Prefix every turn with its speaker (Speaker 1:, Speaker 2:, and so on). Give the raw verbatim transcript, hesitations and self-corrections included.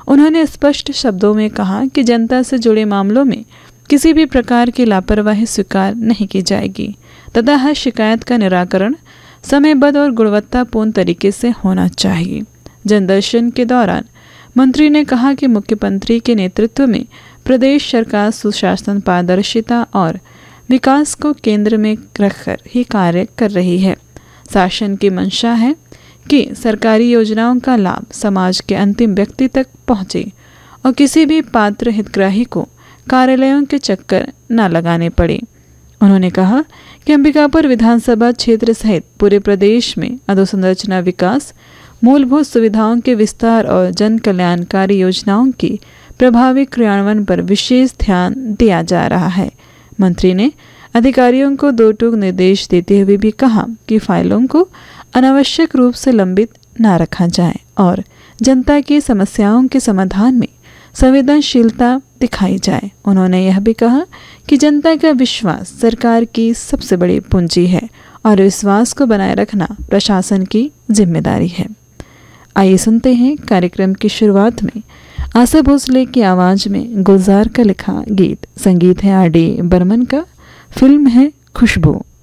Speaker 1: उन्होंने स्पष्ट शब्दों में कहा कि जनता से जुड़े मामलों में किसी भी प्रकार की लापरवाही स्वीकार नहीं की जाएगी तथा हर शिकायत का निराकरण समयबद्ध और गुणवत्तापूर्ण तरीके से होना चाहिए। जनदर्शन के दौरान मंत्री ने कहा कि मुख्यमंत्री के नेतृत्व में प्रदेश सरकार सुशासन, पारदर्शिता और विकास को केंद्र में रखकर ही कार्य कर रही है। शासन की मंशा है कि सरकारी योजनाओं का लाभ समाज के अंतिम व्यक्ति तक पहुंचे और किसी भी पात्र हितग्राही को कार्यालयों के चक्कर न लगाने पड़े। उन्होंने कहा कि अंबिकापुर विधानसभा क्षेत्र सहित पूरे प्रदेश में अधोसंरचना विकास, मूलभूत सुविधाओं के विस्तार और जन कल्याणकारी योजनाओं की प्रभावी क्रियान्वयन पर विशेष ध्यान दिया जा रहा है। मंत्री ने अधिकारियों को दो टूक निर्देश देते हुए भी कहा कि फाइलों को अनावश्यक रूप से लंबित न रखा जाए और जनता की समस्याओं के समाधान में संवेदनशीलता दिखाई जाए। उन्होंने यह भी कहा कि जनता का विश्वास सरकार की सबसे बड़ी पूंजी है और विश्वास को बनाए रखना प्रशासन की जिम्मेदारी है। आइए सुनते हैं कार्यक्रम की शुरुआत में आशा भोसले की आवाज में गुलजार का लिखा गीत। संगीत है आर डी बर्मन का, फिल्म है खुशबू।